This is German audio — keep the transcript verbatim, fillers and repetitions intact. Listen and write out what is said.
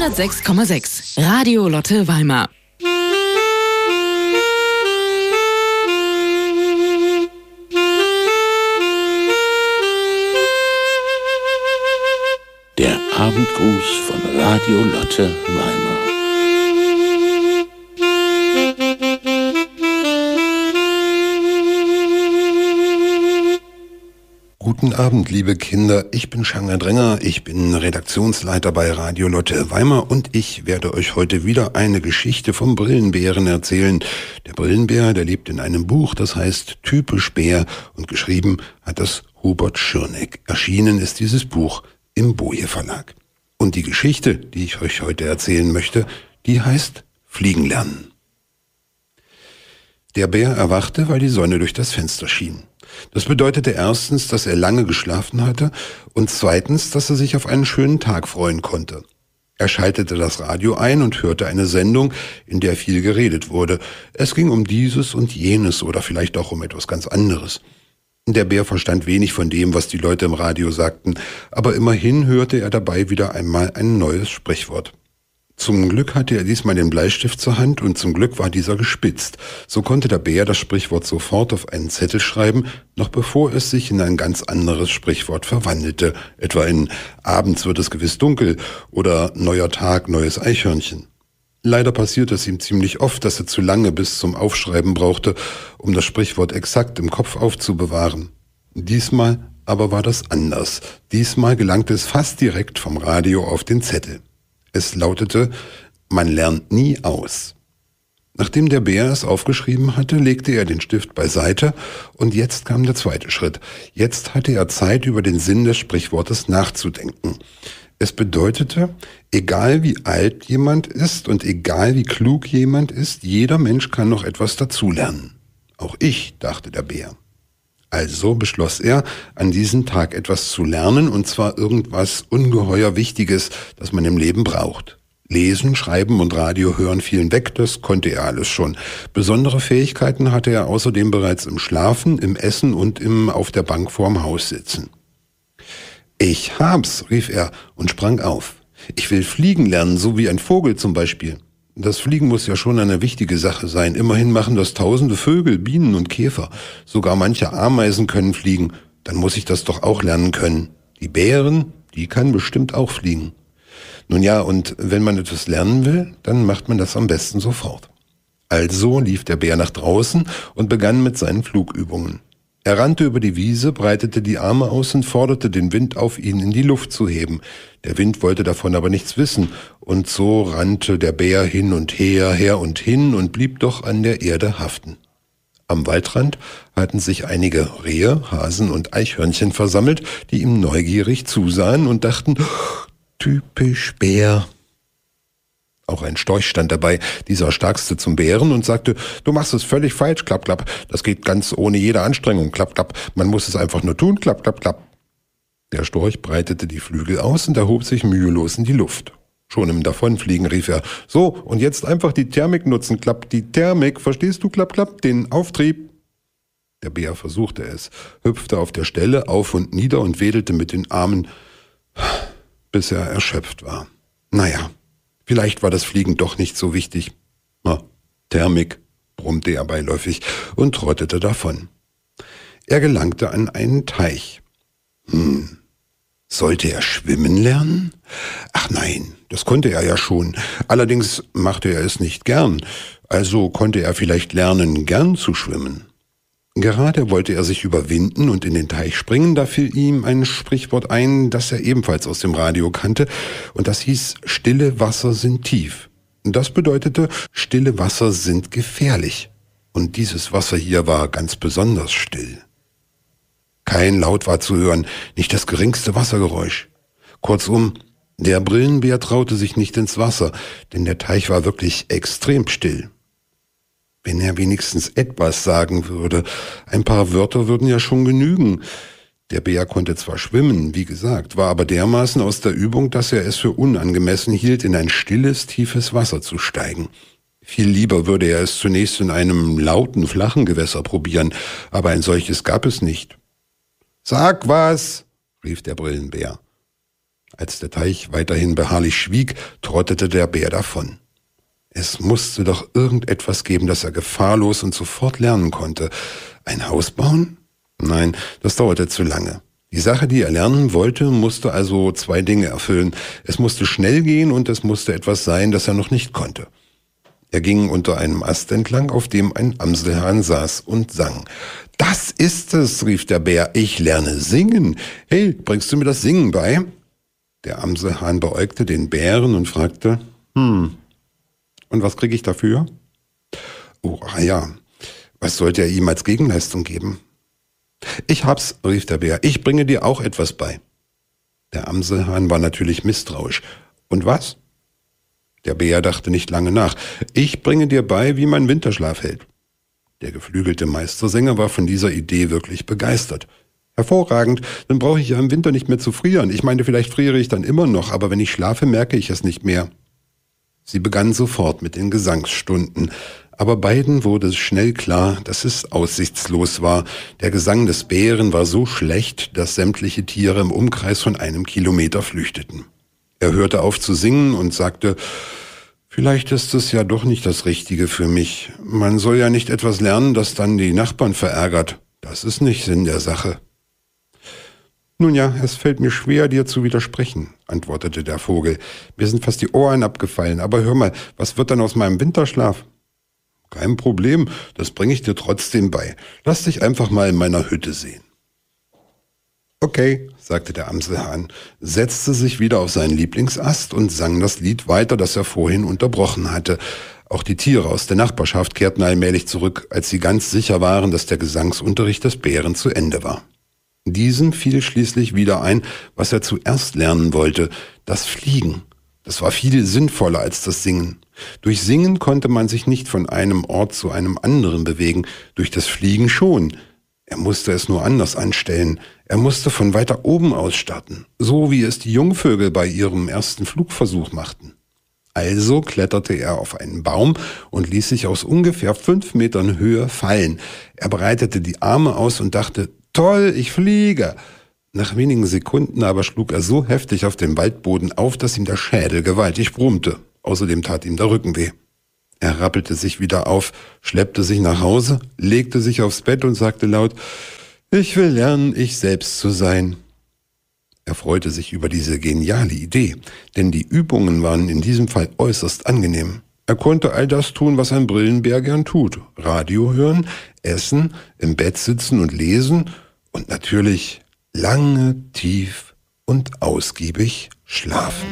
hundertsechs Komma sechs Radio Lotte Weimar. Der Abendgruß von Radio Lotte Weimar. Guten Abend, liebe Kinder. Ich bin Schanger Dränger, ich bin Redaktionsleiter bei Radio Lotte Weimar und ich werde euch heute wieder eine Geschichte vom Brillenbären erzählen. Der Brillenbär, der lebt in einem Buch, das heißt Typisch Bär und geschrieben hat das Hubert Schirneck. Erschienen ist dieses Buch im Boje Verlag. Und die Geschichte, die ich euch heute erzählen möchte, die heißt Fliegen lernen. Der Bär erwachte, weil die Sonne durch das Fenster schien. Das bedeutete erstens, dass er lange geschlafen hatte und zweitens, dass er sich auf einen schönen Tag freuen konnte. Er schaltete das Radio ein und hörte eine Sendung, in der viel geredet wurde. Es ging um dieses und jenes oder vielleicht auch um etwas ganz anderes. Der Bär verstand wenig von dem, was die Leute im Radio sagten, aber immerhin hörte er dabei wieder einmal ein neues Sprichwort. Zum Glück hatte er diesmal den Bleistift zur Hand und zum Glück war dieser gespitzt. So konnte der Bär das Sprichwort sofort auf einen Zettel schreiben, noch bevor es sich in ein ganz anderes Sprichwort verwandelte, etwa in »Abends wird es gewiss dunkel« oder »Neuer Tag, neues Eichhörnchen«. Leider passierte es ihm ziemlich oft, dass er zu lange bis zum Aufschreiben brauchte, um das Sprichwort exakt im Kopf aufzubewahren. Diesmal aber war das anders. Diesmal gelangte es fast direkt vom Radio auf den Zettel. Es lautete, man lernt nie aus. Nachdem der Bär es aufgeschrieben hatte, legte er den Stift beiseite und jetzt kam der zweite Schritt. Jetzt hatte er Zeit, über den Sinn des Sprichwortes nachzudenken. Es bedeutete, egal wie alt jemand ist und egal wie klug jemand ist, jeder Mensch kann noch etwas dazulernen. Auch ich, dachte der Bär. Also beschloss er, an diesem Tag etwas zu lernen, und zwar irgendwas ungeheuer Wichtiges, das man im Leben braucht. Lesen, Schreiben und Radio hören fielen weg, das konnte er alles schon. Besondere Fähigkeiten hatte er außerdem bereits im Schlafen, im Essen und im auf der Bank vorm Haus sitzen. »Ich hab's«, rief er und sprang auf. »Ich will fliegen lernen, so wie ein Vogel zum Beispiel.« Das Fliegen muss ja schon eine wichtige Sache sein. Immerhin machen das tausende Vögel, Bienen und Käfer. Sogar manche Ameisen können fliegen. Dann muss ich das doch auch lernen können. Die Bären, die kann bestimmt auch fliegen. Nun ja, und wenn man etwas lernen will, dann macht man das am besten sofort. Also lief der Bär nach draußen und begann mit seinen Flugübungen. Er rannte über die Wiese, breitete die Arme aus und forderte den Wind auf, ihn in die Luft zu heben. Der Wind wollte davon aber nichts wissen, und so rannte der Bär hin und her, her und hin und blieb doch an der Erde haften. Am Waldrand hatten sich einige Rehe, Hasen und Eichhörnchen versammelt, die ihm neugierig zusahen und dachten, typisch Bär. Auch ein Storch stand dabei, dieser starkste zum Bären, und sagte, du machst es völlig falsch, klapp, klapp. Das geht ganz ohne jede Anstrengung, klapp, klapp. Man muss es einfach nur tun, klapp, klapp, klapp. Der Storch breitete die Flügel aus und erhob sich mühelos in die Luft. Schon im Davonfliegen rief er, so, und jetzt einfach die Thermik nutzen, klapp, die Thermik, verstehst du, klapp, klapp, den Auftrieb. Der Bär versuchte es, hüpfte auf der Stelle auf und nieder und wedelte mit den Armen, bis er erschöpft war. Naja. Vielleicht war das Fliegen doch nicht so wichtig. Na, Thermik, brummte er beiläufig und trottete davon. Er gelangte an einen Teich. Hm, sollte er schwimmen lernen? Ach nein, das konnte er ja schon. Allerdings machte er es nicht gern. Also konnte er vielleicht lernen, gern zu schwimmen. Gerade wollte er sich überwinden und in den Teich springen, da fiel ihm ein Sprichwort ein, das er ebenfalls aus dem Radio kannte, und das hieß, stille Wasser sind tief. Das bedeutete, stille Wasser sind gefährlich. Und dieses Wasser hier war ganz besonders still. Kein Laut war zu hören, nicht das geringste Wassergeräusch. Kurzum, der Brillenbär traute sich nicht ins Wasser, denn der Teich war wirklich extrem still. Wenn er wenigstens etwas sagen würde, ein paar Wörter würden ja schon genügen. Der Bär konnte zwar schwimmen, wie gesagt, war aber dermaßen aus der Übung, dass er es für unangemessen hielt, in ein stilles, tiefes Wasser zu steigen. Viel lieber würde er es zunächst in einem lauten, flachen Gewässer probieren, aber ein solches gab es nicht. »Sag was«, rief der Brillenbär. Als der Teich weiterhin beharrlich schwieg, trottete der Bär davon. Es musste doch irgendetwas geben, das er gefahrlos und sofort lernen konnte. Ein Haus bauen? Nein, das dauerte zu lange. Die Sache, die er lernen wollte, musste also zwei Dinge erfüllen. Es musste schnell gehen und es musste etwas sein, das er noch nicht konnte. Er ging unter einem Ast entlang, auf dem ein Amselhahn saß und sang. »Das ist es«, rief der Bär, »ich lerne singen. Hey, bringst du mir das Singen bei?« Der Amselhahn beäugte den Bären und fragte, »Hm, und was kriege ich dafür?« »Oh, ah ja, was sollte er ihm als Gegenleistung geben?« »Ich hab's«, rief der Bär, »ich bringe dir auch etwas bei.« Der Amselhahn war natürlich misstrauisch. »Und was?« Der Bär dachte nicht lange nach. »Ich bringe dir bei, wie man Winterschlaf hält.« Der geflügelte Meistersänger war von dieser Idee wirklich begeistert. »Hervorragend, dann brauche ich ja im Winter nicht mehr zu frieren. Ich meine, vielleicht friere ich dann immer noch, aber wenn ich schlafe, merke ich es nicht mehr.« Sie begannen sofort mit den Gesangsstunden. Aber beiden wurde es schnell klar, dass es aussichtslos war. Der Gesang des Bären war so schlecht, dass sämtliche Tiere im Umkreis von einem Kilometer flüchteten. Er hörte auf zu singen und sagte, »Vielleicht ist es ja doch nicht das Richtige für mich. Man soll ja nicht etwas lernen, das dann die Nachbarn verärgert. Das ist nicht Sinn der Sache.« »Nun ja, es fällt mir schwer, dir zu widersprechen«, antwortete der Vogel. »Mir sind fast die Ohren abgefallen, aber hör mal, was wird dann aus meinem Winterschlaf?« »Kein Problem, das bringe ich dir trotzdem bei. Lass dich einfach mal in meiner Hütte sehen.« »Okay«, sagte der Amselhahn, setzte sich wieder auf seinen Lieblingsast und sang das Lied weiter, das er vorhin unterbrochen hatte. Auch die Tiere aus der Nachbarschaft kehrten allmählich zurück, als sie ganz sicher waren, dass der Gesangsunterricht des Bären zu Ende war. Diesem fiel schließlich wieder ein, was er zuerst lernen wollte, das Fliegen. Das war viel sinnvoller als das Singen. Durch Singen konnte man sich nicht von einem Ort zu einem anderen bewegen, durch das Fliegen schon. Er musste es nur anders anstellen. Er musste von weiter oben aus starten, so wie es die Jungvögel bei ihrem ersten Flugversuch machten. Also kletterte er auf einen Baum und ließ sich aus ungefähr fünf Metern Höhe fallen. Er breitete die Arme aus und dachte, »Toll, ich fliege!« Nach wenigen Sekunden aber schlug er so heftig auf den Waldboden auf, dass ihm der Schädel gewaltig brummte. Außerdem tat ihm der Rücken weh. Er rappelte sich wieder auf, schleppte sich nach Hause, legte sich aufs Bett und sagte laut, »Ich will lernen, ich selbst zu sein.« Er freute sich über diese geniale Idee, denn die Übungen waren in diesem Fall äußerst angenehm. Er konnte all das tun, was ein Brillenbär gern tut. Radio hören, essen, im Bett sitzen und lesen und natürlich lange, tief und ausgiebig schlafen.